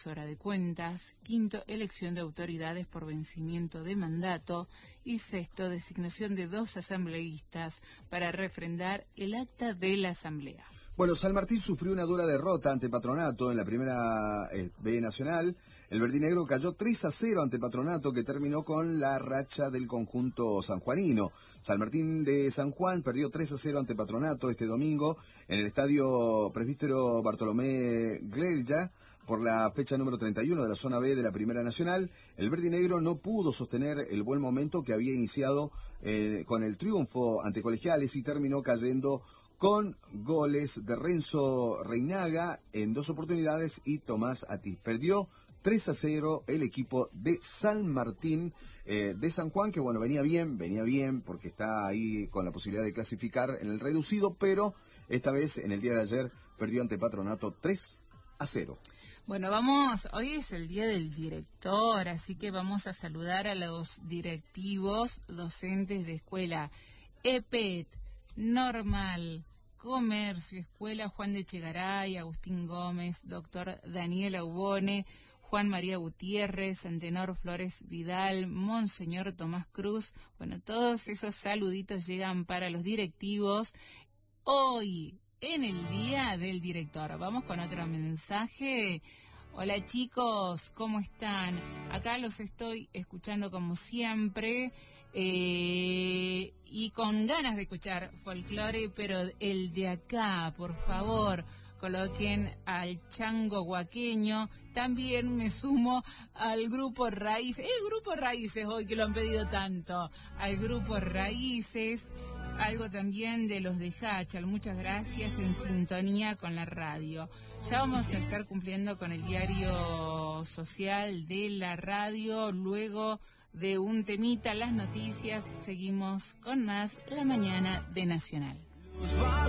hora de cuentas, quinto, elección de autoridades por vencimiento de mandato y sexto, designación de 2 asambleístas para refrendar el acta de la asamblea. Bueno, San Martín sufrió una dura derrota ante Patronato en la primera B Nacional. El verdinegro cayó 3-0 ante Patronato, que terminó con la racha del conjunto sanjuanino. San Martín de San Juan perdió 3-0 ante Patronato este domingo en el estadio Presbítero Bartolomé Glella por la fecha número 31 de la zona B de la Primera Nacional. El verdinegro no pudo sostener el buen momento que había iniciado con el triunfo ante Colegiales y terminó cayendo con goles de Renzo Reinaga en 2 oportunidades y Tomás Atiz. Perdió 3-0 el equipo de San Martín de San Juan, que bueno, venía bien porque está ahí con la posibilidad de clasificar en el reducido, pero esta vez en el día de ayer perdió ante Patronato 3-0. Bueno, hoy es el día del director, así que vamos a saludar a los directivos docentes de escuela EPET, Normal, Comercio, Escuela Juan de Chegaray, Agustín Gómez, doctor Daniel Aubone, Juan María Gutiérrez, Antenor Flores Vidal, Monseñor Tomás Cruz. Bueno, todos esos saluditos llegan para los directivos hoy, en el Día del Director. Vamos con otro mensaje. Hola chicos, ¿cómo están? Acá los estoy escuchando como siempre y con ganas de escuchar folclore, pero el de acá, por favor, coloquen al chango huaqueño. También me sumo al grupo Raíces, el grupo Raíces hoy que lo han pedido tanto, al grupo Raíces, algo también de los de Hachal. Muchas gracias, en sintonía con la radio. Ya vamos a estar cumpliendo con el diario social de la radio. Luego de un temita, las noticias, seguimos con más La Mañana de Nacional.